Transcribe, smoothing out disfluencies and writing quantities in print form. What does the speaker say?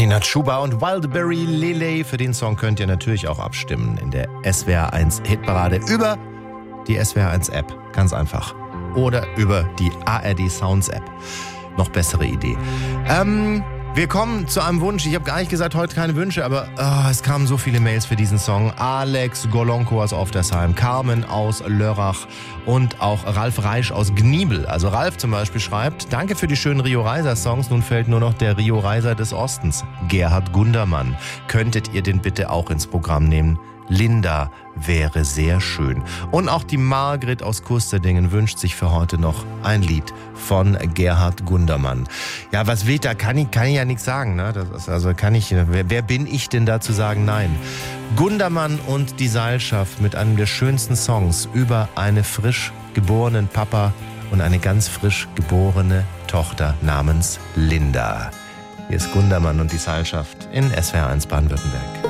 Nina Chuba und Wildberry Lily. Für den Song könnt ihr natürlich auch abstimmen in der SWR1 Hitparade über die SWR1 App. Ganz einfach. Oder über die ARD Sounds App. Noch bessere Idee. Wir kommen zu einem Wunsch. Ich habe gar nicht gesagt, heute keine Wünsche, aber es kamen so viele Mails für diesen Song. Alex Golonko aus Oftersheim, Carmen aus Lörrach und auch Ralf Reisch aus Gniebel. Also Ralf zum Beispiel schreibt: Danke für die schönen Rio Reiser Songs. Nun fehlt nur noch der Rio Reiser des Ostens, Gerhard Gundermann. Könntet ihr den bitte auch ins Programm nehmen? Linda wäre sehr schön. Und auch die Margret aus Kusterdingen wünscht sich für heute noch ein Lied von Gerhard Gundermann. Ja, was will da? Kann ich ja nichts sagen. Ne? Wer bin ich denn da zu sagen nein? Gundermann und die Seilschaft mit einem der schönsten Songs über einen frisch geborenen Papa und eine ganz frisch geborene Tochter namens Linda. Hier ist Gundermann und die Seilschaft in SWR1 Baden-Württemberg.